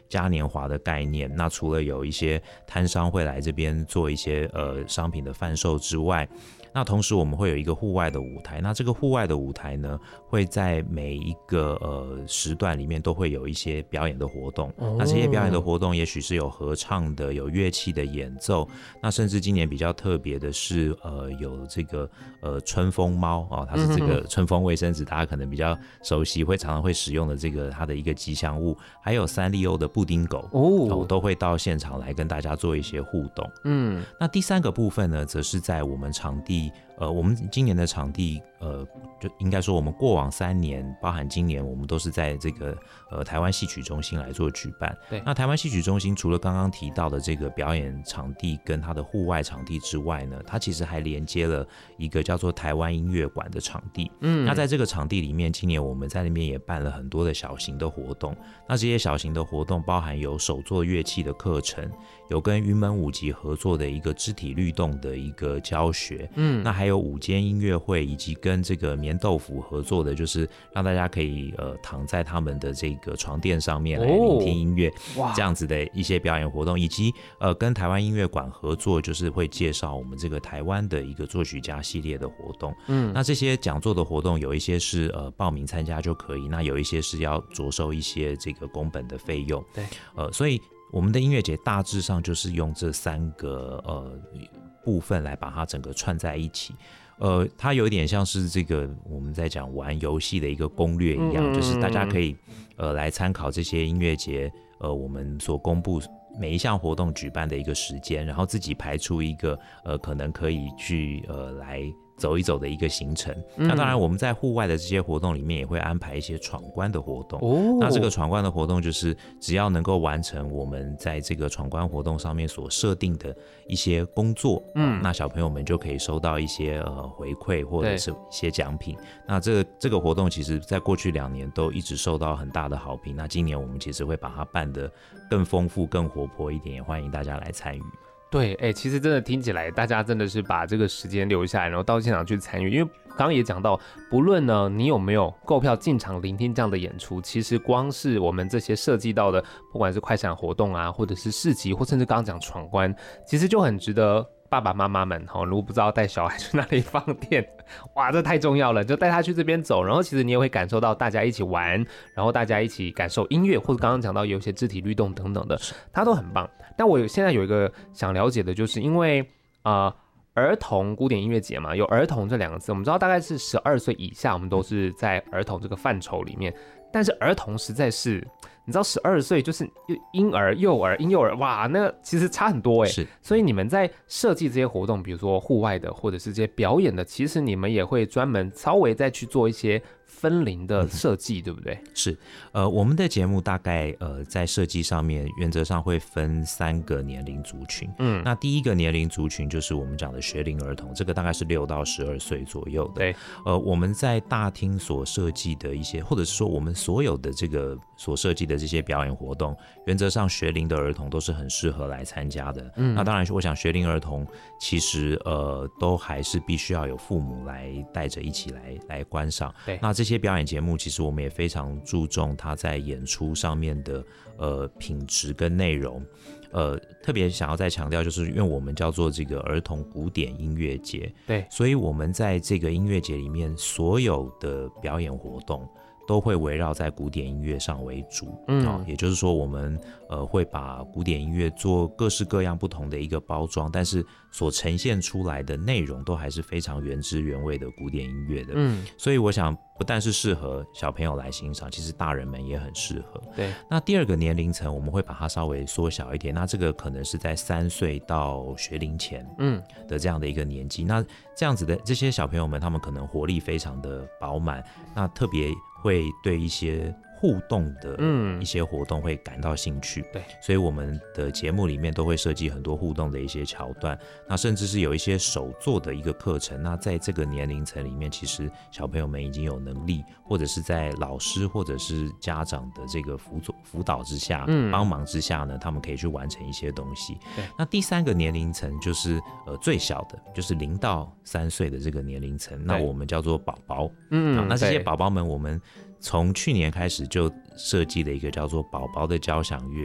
嘉年华的概念。那除了有一些摊商会来这边做一些商品的贩售之外，那同时我们会有一个户外的舞台，那这个户外的舞台呢，会在每一个时段里面都会有一些表演的活动。那这些表演的活动也许是有合唱的，有乐器的演奏，那甚至今年比较特别的是有这个春风猫它是这个春风卫生纸，大家可能比较熟悉，常常会使用的这个它的一个吉祥物，还有三丽鸥的布丁狗都会到现场来跟大家做一些互动。那第三个部分呢，则是在我们场地我们今年的场地就应该说我们过往3年包含今年，我们都是在这个台湾戏曲中心来做举办。 对， 那台湾戏曲中心除了刚刚提到的这个表演场地跟它的户外场地之外呢，它其实还连接了一个叫做台湾音乐馆的场地。那在这个场地里面，今年我们在那边也办了很多的小型的活动。那这些小型的活动包含有手作乐器的课程，有跟云门舞集合作的一个肢体律动的一个教学，那还有午间音乐会，以及跟这个棉豆腐合作的，就是让大家可以躺在他们的这个床垫上面来聆听音乐，这样子的一些表演活动，以及跟台湾音乐馆合作，就是会介绍我们这个台湾的一个作曲家系列的活动。那这些讲座的活动有一些是报名参加就可以，那有一些是要着收一些这个工本的费用。 对， 所以我们的音乐节大致上就是用这3个部分来把它整个串在一起。它有一点像是这个我们在讲玩游戏的一个攻略一样，就是大家可以来参考这些音乐节我们所公布每一项活动举办的一个时间，然后自己排出一个可能可以去来走一走的一个行程。那当然我们在户外的这些活动里面也会安排一些闯关的活动。那这个闯关的活动就是只要能够完成我们在这个闯关活动上面所设定的一些工作，那小朋友们就可以收到一些回馈或者是一些奖品。那这个活动其实在过去2年都一直受到很大的好评，那今年我们其实会把它办得更丰富更活泼一点，也欢迎大家来参与。 对，其实真的听起来大家真的是把这个时间留下来，然后到现场去参与。因为刚刚也讲到，不论呢你有没有购票进场聆听这样的演出，其实光是我们这些涉及到的，不管是快闪活动啊，或者是市集，或甚至刚刚讲闯关，其实就很值得爸爸妈妈们如果不知道带小孩去哪里放电，哇，这太重要了，就带他去这边走，然后其实你也会感受到大家一起玩，然后大家一起感受音乐，或者刚刚讲到有一些肢体律动等等的，它都很棒。但我现在有一个想了解的，就是因为儿童古典音乐节嘛，有儿童这2个字，我们知道大概是12岁以下，我们都是在儿童这个范畴里面，但是儿童实在是，你知道12岁就是婴儿、幼儿、婴幼儿，哇，那其实差很多是， 所以你们在设计这些活动，比如说户外的或者是这些表演的，其实你们也会专门稍微再去做一些分龄的设计，对不对？ 是，我们的节目大概在设计上面原则上会分3个年龄族群。那第一个年龄族群就是我们讲的学龄儿童，这个大概是6到12岁左右的。 对， 我们在大厅所设计的一些，或者是说我们所有的这个所设计的这些表演活动，原则上学龄的儿童都是很适合来参加的。那当然我想学龄儿童其实都还是必须要有父母来带着一起来观赏。 对， 那这些表演节目其实我们也非常注重它在演出上面的品质跟内容。特别想要再强调，就是因为我们叫做这个儿童古典音乐节，对，所以我们在这个音乐节里面所有的表演活动都会围绕在古典音乐上为主。也就是说我们会把古典音乐做各式各样不同的一个包装，但是所呈现出来的内容都还是非常原汁原味的古典音乐的。所以我想不但是适合小朋友来欣赏，其实大人们也很适合。对，那第2个年龄层我们会把它稍微缩小一点，那这个可能是在3岁到学龄前的这样的一个年纪。那这样子的这些小朋友们，他们可能活力非常的饱满，那特别会对一些互动的一些活动会感到兴趣。对，所以我们的节目里面都会设计很多互动的一些桥段，那甚至是有一些手作的一个课程。那在这个年龄层里面，其实小朋友们已经有能力，或者是在老师或者是家长的这个辅导之下，帮忙之下呢，他们可以去完成一些东西。对，那第3个年龄层就是最小的，就是0到3岁的这个年龄层，那我们叫做宝宝。那这些宝宝们我们从去年开始就设计了一个叫做宝宝的交响乐。